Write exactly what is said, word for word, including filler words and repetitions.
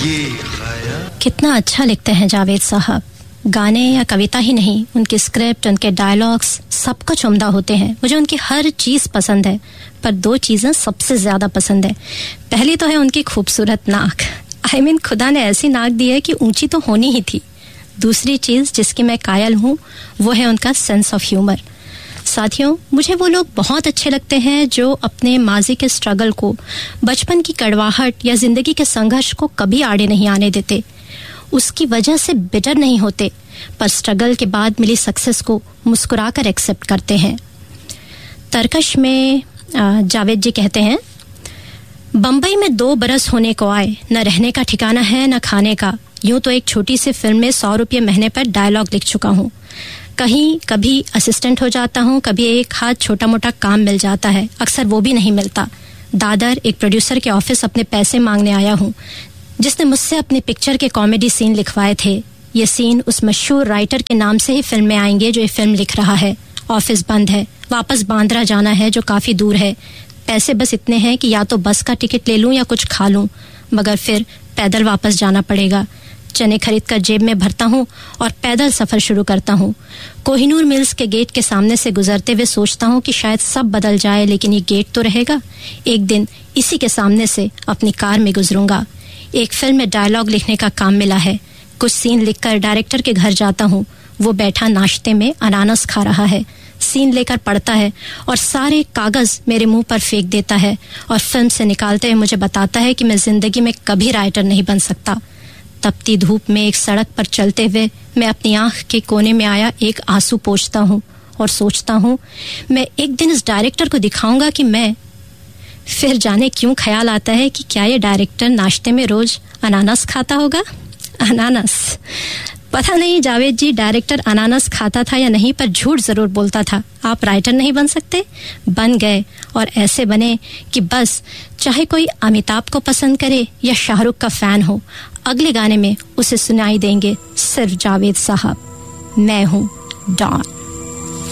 कितना अच्छा लिखते हैं जावेद साहब। गाने या कविता ही नहीं, उनकी स्क्रिप्ट, उनके डायलॉग्स सब कुछ उम्दा होते हैं। मुझे उनकी हर चीज़ पसंद है, पर दो चीज़ें सबसे ज़्यादा पसंद है। पहली तो है उनकी खूबसूरत नाक। आई मीन खुदा ने ऐसी नाक दी है कि ऊंची तो होनी ही थी। दूसरी चीज़ जिसकी मैं कायल हूँ वो है उनका सेंस ऑफ ह्यूमर। साथियों, मुझे वो लोग बहुत अच्छे लगते हैं जो अपने माजी के स्ट्रगल को, बचपन की कड़वाहट या जिंदगी के संघर्ष को कभी आड़े नहीं आने देते। उसकी वजह से बिटर नहीं होते, पर स्ट्रगल के बाद मिली सक्सेस को मुस्कुराकर एक्सेप्ट करते हैं। तरकश में जावेद जी कहते हैं, बम्बई में दो बरस होने को आए, न रहने का ठिकाना है न खाने का। यूं तो एक छोटी सी फिल्म में सौ रुपये महीने पर डायलॉग लिख चुका हूँ। कहीं कभी असिस्टेंट हो जाता हूँ, कभी एक हाथ छोटा मोटा काम मिल जाता है, अक्सर वो भी नहीं मिलता। दादर एक प्रोड्यूसर के ऑफिस अपने पैसे मांगने आया हूँ, जिसने मुझसे अपनी पिक्चर के कॉमेडी सीन लिखवाए थे। ये सीन उस मशहूर राइटर के नाम से ही फिल्म में आएंगे जो ये फिल्म लिख रहा है। ऑफिस बंद है, वापस बांद्रा जाना है जो काफ़ी दूर है। पैसे बस इतने हैं कि या तो बस का टिकट ले लूँ या कुछ खा लूँ, मगर फिर पैदल वापस जाना पड़ेगा। चने खरीद कर जेब में भरता हूँ और पैदल सफ़र शुरू करता हूँ। कोहिनूर मिल्स के गेट के सामने से गुजरते हुए सोचता हूँ कि शायद सब बदल जाए, लेकिन ये गेट तो रहेगा। एक दिन इसी के सामने से अपनी कार में गुजरूंगा। एक फिल्म में डायलॉग लिखने का काम मिला है। कुछ सीन लिखकर डायरेक्टर के घर जाता हूँ। वो बैठा नाश्ते में अनानास खा रहा है। सीन लेकर पढ़ता है और सारे कागज़ मेरे मुंह पर फेंक देता है और फिल्म से निकालते हुए मुझे बताता है कि मैं ज़िंदगी में कभी राइटर नहीं बन सकता। तपती धूप में एक सड़क पर चलते हुए मैं अपनी आंख के कोने में आया एक आंसू पोंछता हूँ और सोचता हूँ मैं एक दिन इस डायरेक्टर को दिखाऊंगा कि मैं। फिर जाने क्यों ख्याल आता है कि क्या ये डायरेक्टर नाश्ते में रोज अनानास खाता होगा। अनानास, पता नहीं जावेद जी डायरेक्टर अनानास खाता था या नहीं, पर झूठ जरूर बोलता था। आप राइटर नहीं बन सकते, बन गए, और ऐसे बने कि बस चाहे कोई अमिताभ को पसंद करे या शाहरुख का फैन हो, अगले गाने में उसे सुनाई देंगे सिर्फ जावेद साहब, मैं हूँ डॉन।